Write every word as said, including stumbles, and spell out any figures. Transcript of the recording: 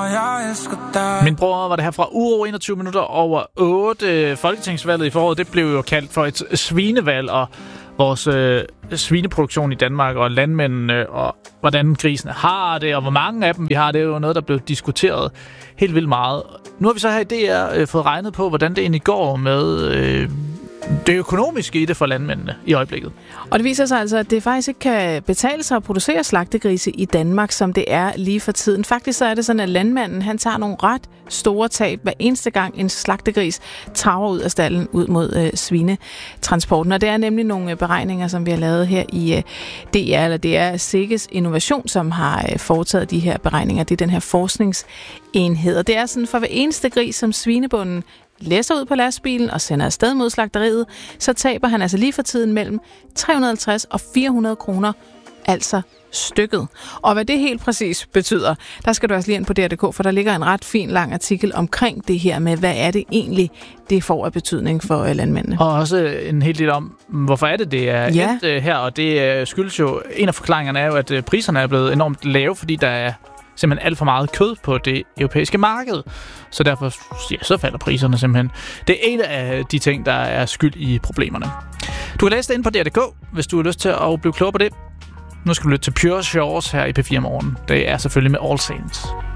jeg elsker dig. Min bror var det her fra Uro, enogtyve minutter over otte. Folketingsvalget i foråret, det blev jo kaldt for et svinevalg, og vores øh, svineproduktion i Danmark og landmændene, og hvordan grisene har det, og hvor mange af dem vi har, det er jo noget, der blev diskuteret helt vildt meget. Nu har vi så her i D R øh, fået regnet på, hvordan det egentlig går med øh, det økonomiske i det for landmændene i øjeblikket. Og det viser sig altså, at det faktisk ikke kan betale sig at producere slagtegrise i Danmark, som det er lige for tiden. Faktisk så er det sådan, at landmanden han tager nogle ret store tab hver eneste gang en slagtegris tager ud af stallen ud mod øh, svinetransporten. Og det er nemlig nogle beregninger, som vi har lavet her i øh, D R, eller det er Sikkes Innovation, som har øh, foretaget de her beregninger. Det er den her forskningsenhed. Og det er sådan, for hver eneste gris, som svinebunden læsser ud på lastbilen og sender afsted mod slagteriet, så taber han altså lige for tiden mellem tre hundrede og halvtreds og fire hundrede kroner, altså stykket. Og hvad det helt præcis betyder, der skal du altså lige ind på D R punktum d k, for der ligger en ret fin lang artikel omkring det her med, hvad er det egentlig, det får af betydning for uh, landmændene. Og også en helt del om, hvorfor er det, det er ja. et uh, her, og det uh, skyldes jo, en af forklaringerne er jo, at uh, priserne er blevet enormt lave, fordi der er simpelthen alt for meget kød på det europæiske marked. Så derfor ja, så falder priserne simpelthen. Det er en af de ting, der er skyld i problemerne. Du kan læse det inde på D R punktum d k, hvis du har lyst til at blive klogere på det. Nu skal du lytte til Pure Shores her i P fire Morgen. Det er selvfølgelig med All Saints.